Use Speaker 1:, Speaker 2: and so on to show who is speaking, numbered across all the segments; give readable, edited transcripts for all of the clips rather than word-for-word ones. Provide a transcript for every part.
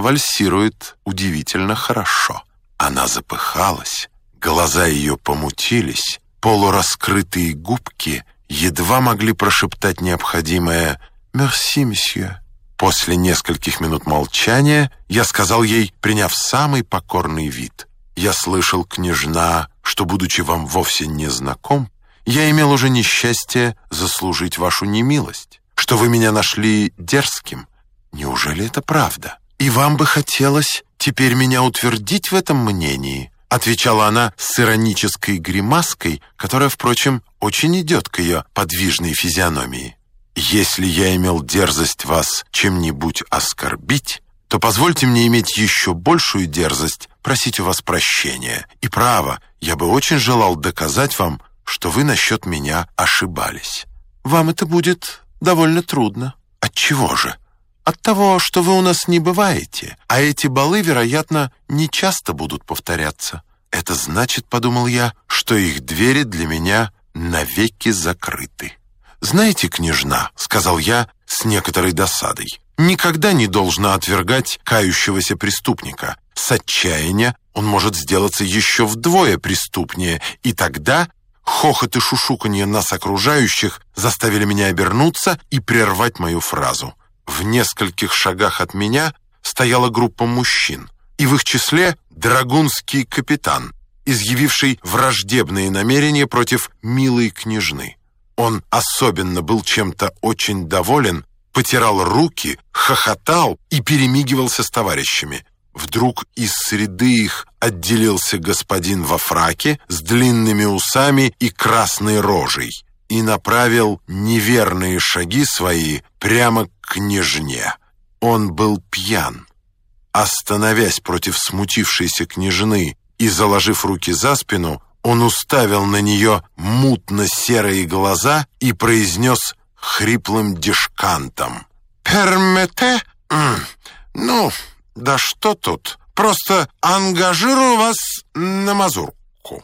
Speaker 1: вальсирует удивительно хорошо». Она запыхалась, глаза ее помутились, полураскрытые губки едва могли прошептать необходимое «Мерси, месье». После нескольких минут молчания я сказал ей, приняв самый покорный вид: «Я слышал, княжна, что, будучи вам вовсе не знаком, я имел уже несчастье заслужить вашу немилость, что вы меня нашли дерзким. Неужели это правда? И вам бы хотелось теперь меня утвердить в этом мнении?» Отвечала она с иронической гримаской, которая, впрочем, очень идет к ее подвижной физиономии. «Если я имел дерзость вас чем-нибудь оскорбить, то позвольте мне иметь еще большую дерзость просить у вас прощения. И право, я бы очень желал доказать вам, что вы насчет меня ошибались. Вам это будет довольно трудно». «Отчего же?» «От того, что вы у нас не бываете, а эти балы, вероятно, не часто будут повторяться. Это значит, — подумал я, — что их двери для меня навеки закрыты». «Знаете, княжна, — сказал я с некоторой досадой, — никогда не должно отвергать кающегося преступника. С отчаяния он может сделаться еще вдвое преступнее, и тогда хохот и шушуканье нас окружающих заставили меня обернуться и прервать мою фразу. В нескольких шагах от меня стояла группа мужчин, и в их числе драгунский капитан, изъявивший враждебные намерения против милой княжны. Он особенно был чем-то очень доволен, потирал руки, хохотал и перемигивался с товарищами. Вдруг из среды их отделился господин во фраке с длинными усами и красной рожей и направил неверные шаги свои прямо к княжне. Он был пьян. Остановясь против смутившейся княжны и заложив руки за спину, он уставил на нее мутно-серые глаза и произнес хриплым дишкантом: «Пермете? Ну, да что тут? Просто ангажирую вас на мазурку».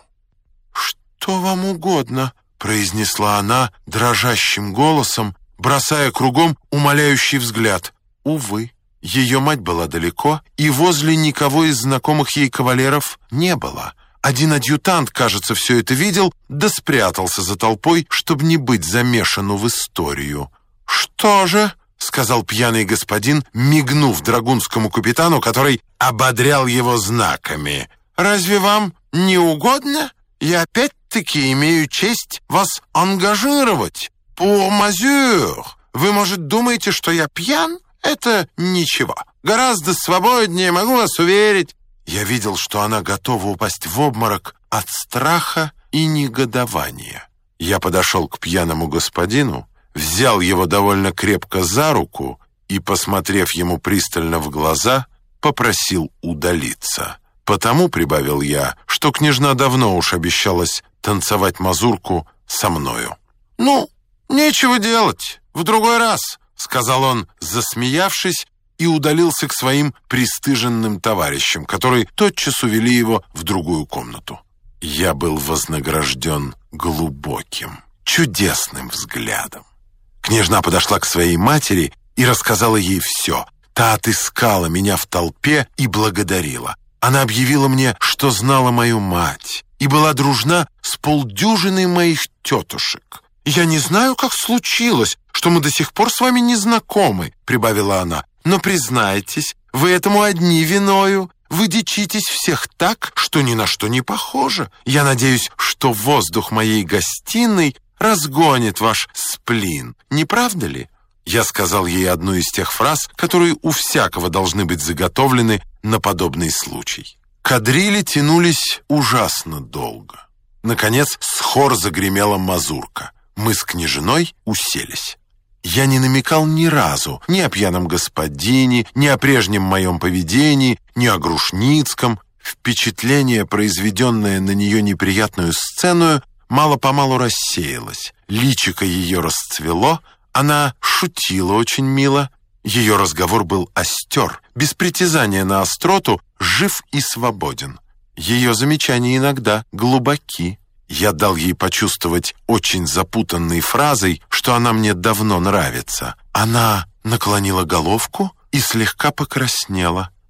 Speaker 1: «Что вам угодно», — произнесла она дрожащим голосом, бросая кругом умоляющий взгляд. Увы, ее мать была далеко, и возле никого из знакомых ей кавалеров не было. Один адъютант, кажется, все это видел, да спрятался за толпой, чтобы не быть замешану в историю. «Что же?» — сказал пьяный господин, мигнув драгунскому капитану, который ободрял его знаками. «Разве вам не угодно? Я опять-таки имею честь вас ангажировать. Pour mesure. Вы, может, думаете, что я пьян? Это ничего. Гораздо свободнее, могу вас уверить». Я видел, что она готова упасть в обморок от страха и негодования. Я подошел к пьяному господину, взял его довольно крепко за руку и, посмотрев ему пристально в глаза, попросил удалиться. Потому, прибавил я, что княжна давно уж обещалась танцевать мазурку со мною. «Ну, нечего делать, в другой раз», — сказал он, засмеявшись, и удалился к своим пристыженным товарищам, которые тотчас увели его в другую комнату. Я был вознагражден глубоким, чудесным взглядом. Княжна подошла к своей матери и рассказала ей все. Та отыскала меня в толпе и благодарила. Она объявила мне, что знала мою мать, и была дружна с полдюжиной моих тетушек. «Я не знаю, как случилось, что мы до сих пор с вами не знакомы», — прибавила она. «Но признайтесь, вы этому одни виною. Вы дичитесь всех так, что ни на что не похоже. Я надеюсь, что воздух моей гостиной разгонит ваш сплин. Не правда ли?» Я сказал ей одну из тех фраз, которые у всякого должны быть заготовлены на подобный случай. Кадрили тянулись ужасно долго. Наконец, с хор загремела мазурка. Мы с княжной уселись. Я не намекал ни разу ни о пьяном господине, ни о прежнем моем поведении, ни о Грушницком. Впечатление, произведенное на нее неприятную сцену, мало-помалу рассеялось. Личико ее расцвело, она шутила очень мило. Ее разговор был остер, без притязания на остроту, жив и свободен. Ее замечания иногда глубоки. Я дал ей почувствовать очень запутанной фразой, что она мне давно нравится. Она наклонила головку и слегка покраснела.